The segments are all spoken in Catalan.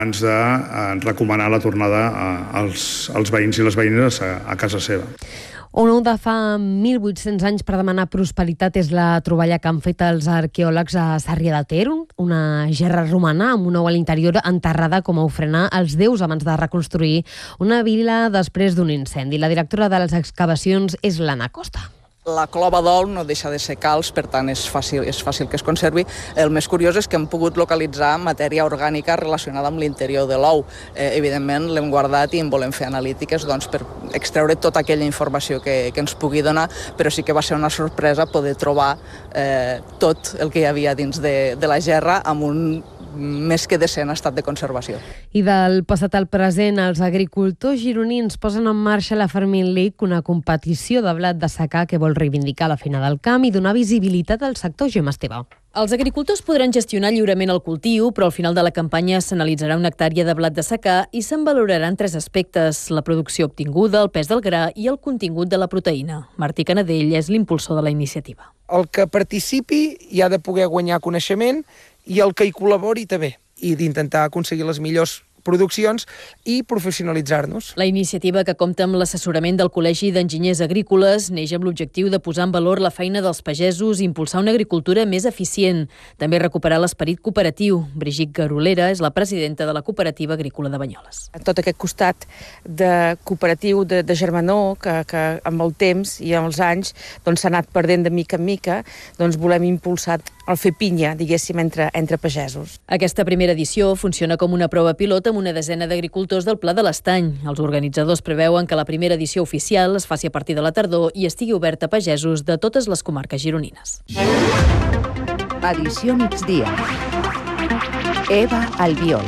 abans de recomanar la tornada als veïns i les veïnes a casa seva. Un ou de fa 1.800 anys per demanar prosperitat és la troballa que han fet els arqueòlegs a Sarrià de Ter, una gerra romana amb un ou a l'interior enterrada com a ofrena als déus abans de reconstruir una vila després d'un incendi. La directora de les excavacions és l'Anna Costa. La clova d'ou no deixa de ser calç, per tant és fàcil que es conservi. El més curiós és que hem pogut localitzar matèria orgànica relacionada amb l'interior de l'ou. Evidentment l'hem guardat i en volem fer analítiques per extreure tota aquella informació que ens pugui donar, però sí que va ser una sorpresa poder trobar tot el que hi havia dins de la gerra amb un més que decent estat de conservació. I del passat al present, els agricultors gironins posen en marxa la Farming League, una competició de blat de secà que vol reivindicar la feina del camp i donar visibilitat al sector. Gemma Esteve. Els agricultors podran gestionar lliurement el cultiu, però al final de la campanya s'analitzarà una hectàrea de blat de secà i se'n valoraran 3 aspectes: la producció obtinguda, el pes del gra i el contingut de la proteïna. Martí Canadell és l'impulsor de la iniciativa. El que participi hi ha de poder guanyar coneixement i el que hi col·labori també, i d'intentar aconseguir les millors produccions i professionalitzar-nos. La iniciativa, que compta amb l'assessorament del Col·legi d'Enginyers Agrícoles, neix amb l'objectiu de posar en valor la feina dels pagesos i impulsar una agricultura més eficient. També recuperar l'esperit cooperatiu. Brigitte Garolera és la presidenta de la Cooperativa Agrícola de Banyoles. Tot aquest costat de cooperatiu, de germanor, que amb el temps i amb els anys s'ha anat perdent de mica en mica, volem impulsar el fer pinya, diguéssim, entre pagesos. Aquesta primera edició funciona com una prova pilot amb una desena d'agricultors del Pla de l'Estany. Els organitzadors preveuen que la primera edició oficial es faci a partir de la tardor i estigui oberta a pagesos de totes les comarques gironines. Edició migdia. Eva Albiol.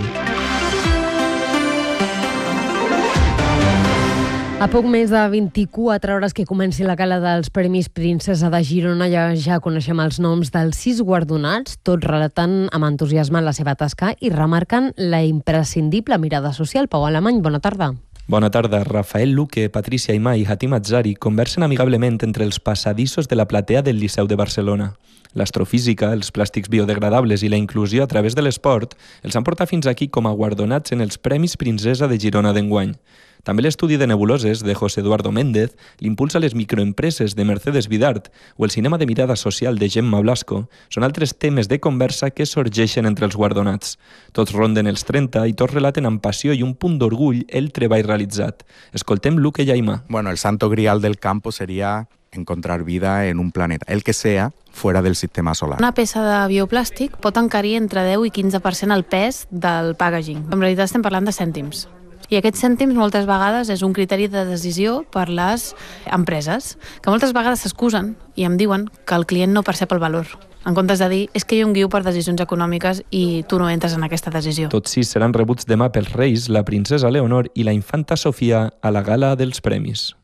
A poc més de 24 hores que comenci la gala dels Premis Princesa de Girona, ja coneixem els noms dels 6 guardonats, tots relatant amb entusiasme la seva tasca i remarcant la imprescindible mirada social. Pau Alemany, bona tarda. Bona tarda. Rafael Luque, Patricia Aimà i Hatim Atzari conversen amigablement entre els passadissos de la platea del Liceu de Barcelona. L'astrofísica, els plàstics biodegradables i la inclusió a través de l'esport els han portat fins aquí com a guardonats en els Premis Princesa de Girona d'enguany. També l'estudi de nebuloses de José Eduardo Méndez, l'impuls a les microempreses de Mercedes Vidart o el cinema de mirada social de Gemma Blasco són altres temes de conversa que sorgeixen entre els guardonats. Tots ronden els 30 i tots relaten amb passió i un punt d'orgull el treball realitzat. Escoltem Luque i Aimà. Bueno, el santo grial del campo sería encontrar vida en un planeta, el que sea, fuera del sistema solar. Una peça de bioplàstic pot encarir entre 10 i 15% el pes del packaging. En realitat estem parlant de cèntims. I aquests cèntims moltes vegades és un criteri de decisió per les empreses, que moltes vegades s'excusen i em diuen que el client no percep el valor, en comptes de dir és que jo em guio per decisions econòmiques i tu no entres en aquesta decisió. Tots 6 seran rebuts demà pels Reis, la princesa Leonor i la infanta Sofia a la gala dels premis.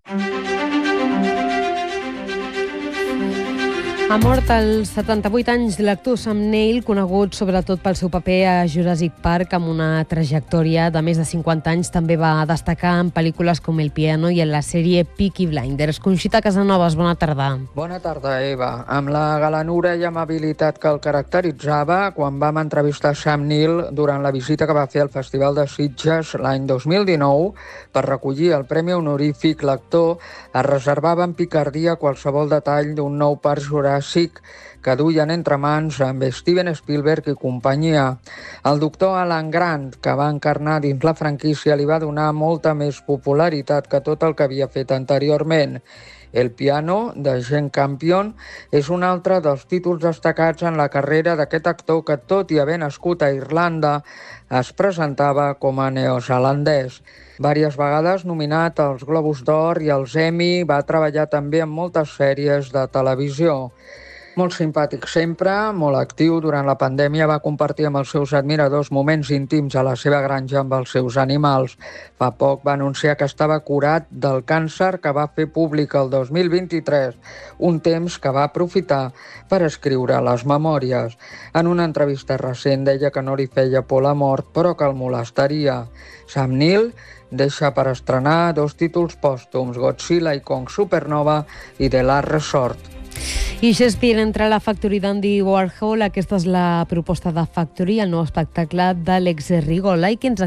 Ha mort als 78 anys l'actor Sam Neill, conegut sobretot pel seu paper a Jurassic Park, amb una trajectòria de més de 50 anys. També va destacar en pel·lícules com El piano i en la sèrie Peaky Blinders. Conxita Casanovas, bona tarda. Bona tarda, Eva. Amb la galanura i amabilitat que el caracteritzava, quan vam entrevistar Sam Neill durant la visita que va fer al Festival de Sitges l'any 2019 per recollir el Premi Honorífic, l'actor es reservava amb picardia qualsevol detall d'un nou parc Juràssic que duien entre mans amb Steven Spielberg i companyia. El doctor Alan Grant, que va encarnar dins la franquícia, li va donar molta més popularitat que tot el que havia fet anteriorment. El piano, de Jane Campion, és un altre dels títols destacats en la carrera d'aquest actor que, tot i haver nascut a Irlanda, es presentava com a neozelandès. Vàries vegades nominat als Globus d'Or i als Emmy, va treballar també en moltes sèries de televisió. Molt simpàtic sempre, molt actiu. Durant la pandèmia va compartir amb els seus admiradors moments íntims a la seva granja amb els seus animals. Fa poc va anunciar que estava curat del càncer que va fer públic el 2023, un temps que va aprofitar per escriure les memòries. En una entrevista recent deia que no li feia por la mort, però que el molestaria. Sam Neill deixa per estrenar 2 títols pòstums, Godzilla i Kong Supernova i The Last Resort. I Shakespeare entra a la Factory d'Andy Warhol. Aquesta és la proposta de Factory, el nou espectacle d'Àlex Rigola, i que ens